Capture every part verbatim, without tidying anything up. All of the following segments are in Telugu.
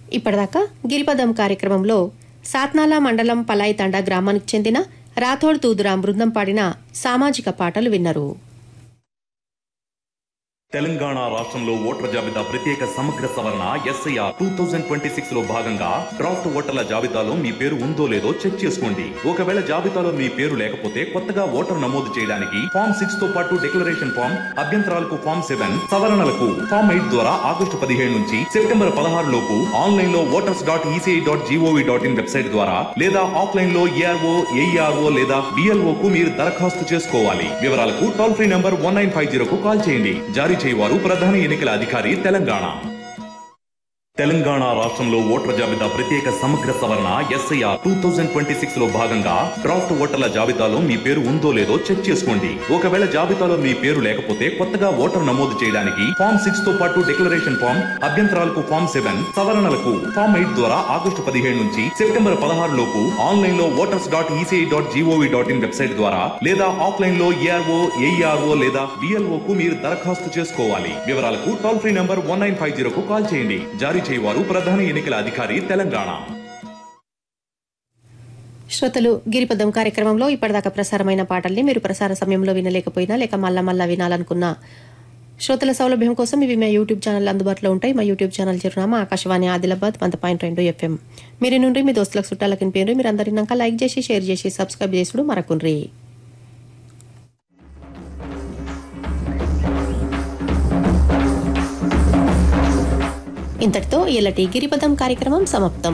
ఇప్పటిదాకా గిరిపదం కార్యక్రమంలో సాత్నాల మండలం పలాయి తండా గ్రామానికి చెందిన రాథోడ్ తూదురాం బృందం పాడిన సామాజిక పాటలు విన్నారు. తెలంగాణ రాష్ట్రంలో ఓటర్ల జాబితా ప్రత్యేక సమగ్ర సవరణ SIR two thousand twenty six లో భాగంగా డ్రాఫ్ట్ ఓటర్ల జాబితాలో మీ పేరు ఉందో లేదో చెక్ చేసుకోండి. ఒకవేళ జాబితాలో మీ పేరు లేకపోతే కొత్తగా ఓటర్ నమోదు చేయడానికి ఫామ్ సిక్స్ తో పాటు డిక్లరేషన్ ఫామ్, అభ్యంతరాలకు ఫామ్ సెవెన్, సవరణలకు ఫామ్ ఎయిట్ ద్వారా ఆగస్టు పదిహేడు నుంచి సెప్టెంబర్ పదహారు లోపు ఆన్లైన్ లో voters dot ECI dot GOV dot in website ద్వారా లేదా ఆఫ్లైన్ లో ఏఆర్ఓ, ఏఈఆర్ఓ లేదా బిఎల్ఓ కు మీరు దరఖాస్తు చేసుకోవాలి. వివరాలకు toll free number one nine five zero కు కాల్ చేయండి. జారీ చేయవారు ప్రధాన ఎన్నికల అధికారి తెలంగాణ. తెలంగాణ రాష్ట్రంలో ఓటర్ల జాబితా ప్రత్యేక సమగ్ర సవరణ SIR two thousand twenty six లో భాగంగా డ్రాఫ్ట్ ఓటర్ల జాబితాలో మీ పేరు ఉందో లేదో చెక్ చేసుకోండి. ఒకవేళ జాబితాలో మీ పేరు లేకపోతే కొత్తగా ఓటర్ నమోదు చేయడానికి ఫామ్ సిక్స్ తో పాటు డిక్లరేషన్ ఫామ్, అభ్యంతరాలకు ఫామ్ సెవెన్, సవరణలకు ఫామ్ ఎయిట్ ద్వారా ఆగస్టు పదిహేడు నుంచి సెప్టెంబర్ పదహారు లోపు ఆన్లైన్ లో voters dot ECI dot GOV dot in website ద్వారా లేదా ఆఫ్లైన్ లో ఏఆర్ఓ, ఏఈఆర్ఓ లేదా బిఎల్ఓ కు మీరు దరఖాస్తు చేసుకోవాలి. వివరాలకు toll free number one nine five zero కు కాల్ చేయండి. జారీ చేయవారు ప్రధాన ఎన్నికల అధికారి తెలంగాణ. శ్రోతలు, గిరిపదం కార్యక్రమంలో ఇప్పటిదాకా ప్రసారమైన పాటల్ని మీరు ప్రసార సమయంలో వినలేకపోయినా లేక మళ్ళా మళ్ళా వినాలనుకున్న శ్రోతల సౌలభ్యం కోసం ఇవి మా యూట్యూబ్ ఛానల్ అందుబాటులో ఉంటాయి. మా యూట్యూబ్ ఛానల్ చిరునామా ఆకాశవాణి ఆదిలాబాద్ వంద పాయింట్ రెండు ఎఫ్ఎం. మీరు నుండి మీ దోస్తులకు చుట్టాలకు వినిపోయినారు. మీరు అందరినాక లైక్ చేసి, షేర్ చేసి, సబ్స్క్రైబ్ చేసుడు మరకుండ్రి. ఇంతటితో ఇలాంటి గిరిపదం కార్యక్రమం సమాప్తం.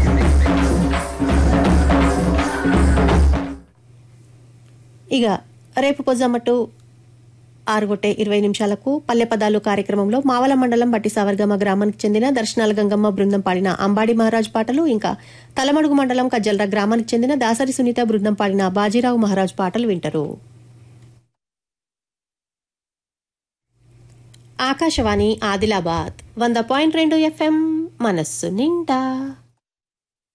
ఇక రేపు పొద్దుమట్టు ఆరు గొట్టే ఇరవై నిమిషాలకు పల్లె పదాలు కార్యక్రమంలో మావల మండలం బట్టి సావర్గమ్మ గ్రామానికి చెందిన దర్శనాల గంగమ్మ బృందం పాడిన అంబాడి మహారాజ్ పాటలు, ఇంకా తలమడుగు మండలం కజ్జల్రా గ్రామానికి చెందిన దాసరి సునీత బృందం పాడిన బాజీరావు మహారాజ్ పాటలు వింటారు. ఆకాశవాణి ఆదిలాబాద్ వంద పాయింట్ రెండు ఎఫ్ఎం మనస్సు నిండా.